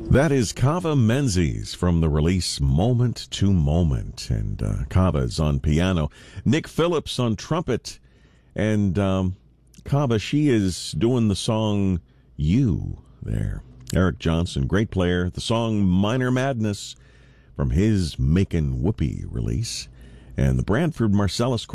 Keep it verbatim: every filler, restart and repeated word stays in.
That is Kava Menzies from the release Moment to Moment. And uh, Kava is on piano, Nick Phillips on trumpet, and um, Kava, she is doing the song You there. Eric Johnson, great player. The song Minor Madness from his Makin' Whoopee release. And the Branford Marcellus